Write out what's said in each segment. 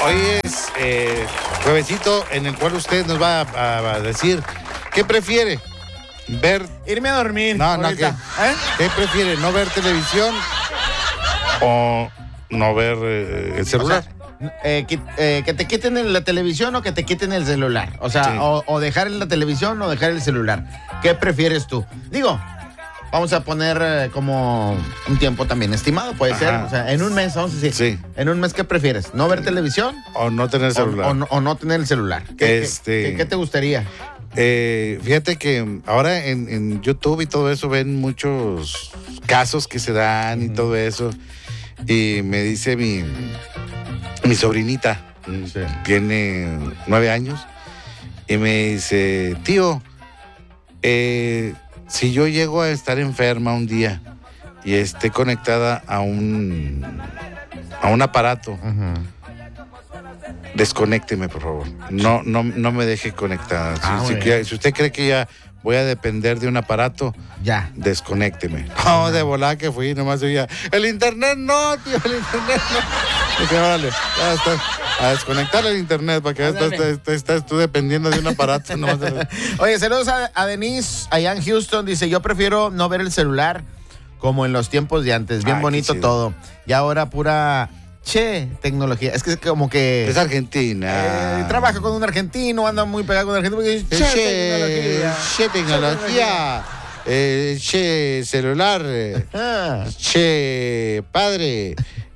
Hoy es juevesito en el cual usted nos va a decir qué prefiere. Ver... Irme a dormir. No, ¿qué prefiere? ¿No ver televisión o no ver el celular? O sea, que te quiten la televisión o que te quiten el celular. O sea, sí. o dejar la televisión o dejar el celular. ¿Qué prefieres tú? Digo, vamos a poner como un tiempo también estimado, puede ser. O sea, en un mes, vamos a decir. Sí. En un mes, ¿qué prefieres? ¿No ver televisión? O no tener celular. O no tener el celular. ¿Qué te gustaría? Fíjate que ahora en YouTube y todo eso ven muchos casos que se dan y todo eso. Y me dice mi sobrinita, tiene 9 años, y me dice, tío, si yo llego a estar enferma un día y esté conectada a un aparato, desconécteme, por favor. No me deje conectada. Si usted cree que ya voy a depender de un aparato, ya, desconécteme. No, de volada que fui, nomás oía, el internet no, tío, el internet no. Dije, órale, ya está. A desconectar el internet para que estás tú dependiendo de un aparato. Oye, saludos a Denise, allá en Houston. Dice, yo prefiero no ver el celular como en los tiempos de antes. Bien bonito todo. Y ahora pura... tecnología. Es que como que... Es argentina. Trabaja con un argentino, anda muy pegado con un argentino. Porque dice, tecnología. Celular. Padre.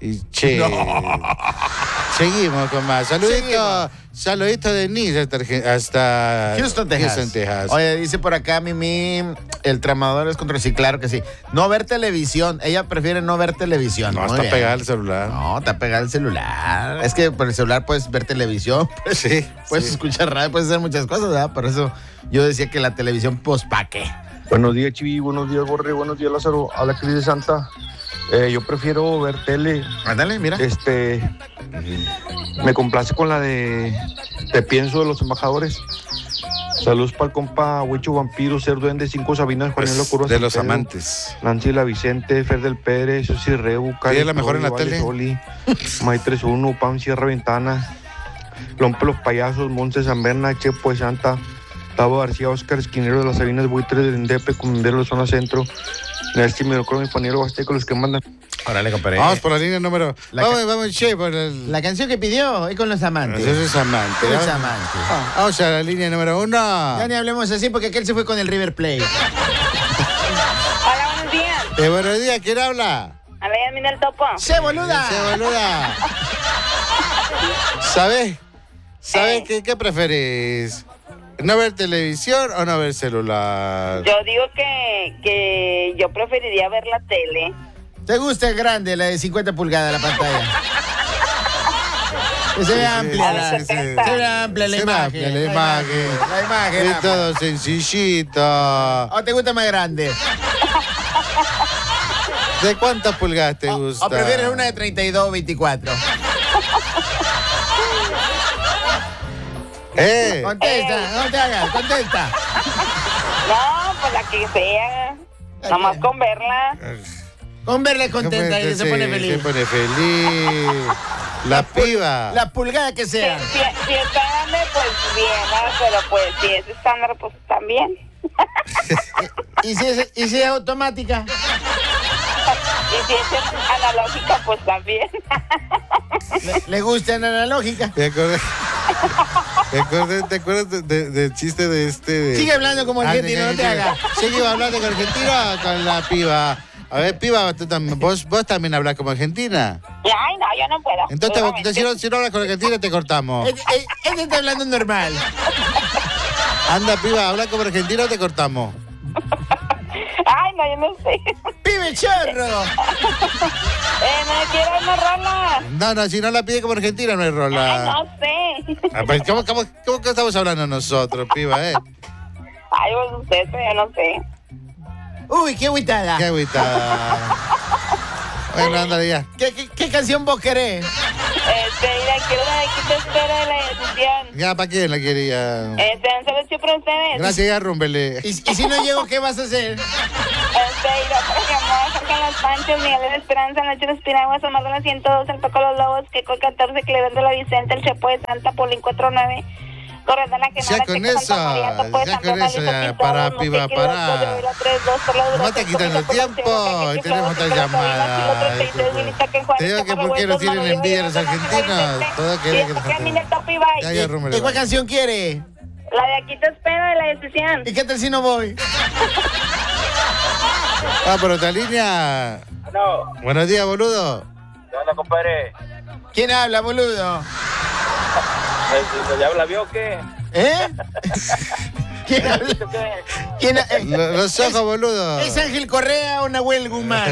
Seguimos con más. Saludito de Denise hasta Houston, Texas. Oye, dice por acá Mimi, el tramador es contra sí, claro que sí. No ver televisión. Ella prefiere no ver televisión. No, está pegada al celular. No, está pegada al celular. Es que por el celular puedes ver televisión. Puedes escuchar radio, puedes hacer muchas cosas, ¿verdad? Por eso yo decía que la televisión, pues, ¿pa' qué? Buenos días, Chivi. Buenos días, Borre. Buenos días, Lázaro. A la Cris de Santa. Yo prefiero ver tele. Ándale, mira. Me complace con la de Te Pienso de los Embajadores. Saludos para el compa Huicho Vampiro, Ser Duende, 5 Sabinas, Juanelo Curva. De los amantes. Nancy La Vicente, Fer del Pérez, Susi Reu, Cari. ¿Es la mejor en la tele? Soli, May 31, Pam Sierra Ventana, Lompe Los Payasos, Monte San Berna, Chepo de Santa, Tavo García, Oscar Esquinero de las Sabinas, Buitre de Indepe, Comendero de Zona Centro, Nelson Mirocro, mi Juanelo Huasteco, los que mandan. Órale, compadre. Vamos por la línea número... Vamos, che, por la canción que pidió, hoy con los amantes. Eso es amante. Los amantes. Vamos a la línea número 1. Ya ni hablemos así porque aquel se fue con el River Plate. Hola, buenos días. Buenos días, ¿quién habla? A ver, mira el topo. ¡Se boluda! ¿Sabes qué preferís? ¿No ver televisión o no ver celular? Yo digo que yo preferiría ver la tele. ¿Te gusta el grande, la de 50 pulgadas, la pantalla? Que se ve amplia, se ve amplia la imagen. La imagen. Es todo sencillito. ¿O te gusta más grande? ¿De cuántas pulgadas te gusta? ¿O prefieres una de 32 o 24? Contesta, no te hagas, contesta. No, pues la que sea. Nomás con verla. Con verla contenta y se pone feliz. Se pone feliz. La piba. La pulgada que sea. Si está grande, pues bien, ¿no? Pero pues si es estándar, pues también. ¿Y si es automática? Y si es analógica, pues también. ¿Le gusta en analógica? ¿Te acuerdas del chiste de este? Sigue hablando como argentino, no te hagas. Sigue hablando con argentino con la piba. A ver, piba, vos también hablas como argentina. Ay, no, yo no puedo. Entonces, si no hablas con argentina, te cortamos. Él está hablando normal. Anda, piba, habla como argentina o te cortamos. Ay, no, yo no sé. ¡Pibe chorro! No quiero una rola. No, si no la pide como argentina, no hay rola. Ay, no sé. Pues, ¿cómo que estamos hablando nosotros, piba, Ay, pues usted, yo no sé. Uy, qué agüitada. Qué agüitada. Bueno, ándale ya. ¿Qué canción vos querés? Mira, quiero una de Aquí Te Espero de La Decisión. Ya, ¿para quién la quería? Un saludo para ustedes. Gracias, ya, Rumbele. ¿Y si no llego, qué vas a hacer? Irá para mi amor, Jorge Los Panchos, Miguel de la Esperanza, Noche de los Piraguas, Omar de la 102, El Paco Los Lobos, Queco el 14, Cleber de la Vicente, El Chepo de Santa, Polín 49, Corriendo la Quemada, Ya con eso, ya para, piba, para. No te quitan el tiempo y tenemos otra llamada. Te digo que porque nos tienen envidia los argentinos. Todo quiere que nos ¿Y cuál canción quiere? La de Aquí te espero, de la decisión. ¿Y qué tal si no voy? Pero otra línea. No. Buenos días, boludo. ¿Qué onda, compadre? ¿Quién habla, boludo? ¿Le habla, vio o qué? ¿Eh? ¿Quién habla? ¿Quién Los ojos, boludo. ¿Es Ángel Correa o Nahuel Guzmán?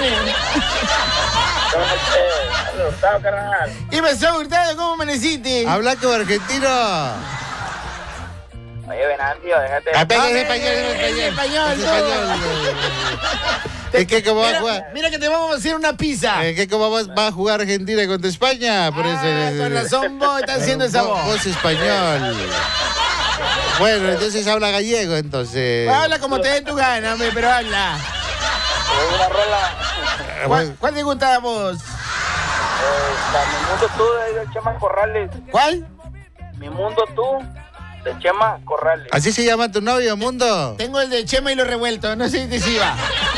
Hurtado, carnal. ¿Qué pasó, Hurtado? ¿Cómo amaneciste? Habla como argentino. Oye, Venancio, déjate. Es español. Es que como va a jugar. Mira que te vamos a hacer una pizza. Es que como va a jugar Argentina contra España. Por eso. Con razón vos estás haciendo esa voz. Vos español. Bueno, entonces habla gallego, entonces. Habla como te dé tu gana, hombre, pero habla. Una rola. ¿Cuál te gusta a vos? Mi Mundo Tú, de Chema Corrales. ¿Cuál? Mi Mundo Tú, de Chema Corrales. ¿Así se llama tu novio, Mundo? Tengo el de Chema y lo revuelto, no sé si iba.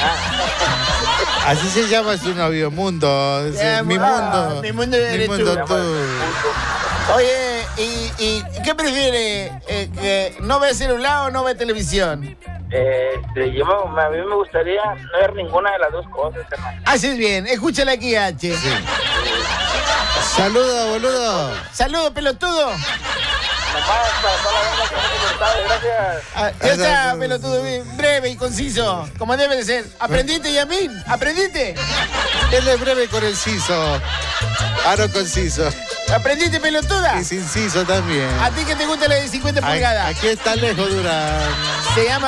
Así se llama su novio, Mundo. Mi mundo. Mi mundo eres tú. Oye, ¿y qué prefieres? ¿No ve celular o no ve televisión? A mí me gustaría no ver ninguna de las dos cosas, hermano. Haces bien, escúchala aquí, H. Sí. Saludo, boludo. Saludo, pelotudo. Nomás para toda la banda que me ha gustado, gracias. Ya está, pelotudo, bien, breve y conciso, como debe de ser. ¿Aprendiste, Yamín? ¿Aprendiste? Él es breve con el ciso. No conciso. ¿Aprendiste, pelotuda? Y sin ciso también. ¿A ti que te gusta la de 50 pulgadas? Aquí está lejos, Durán. Se llama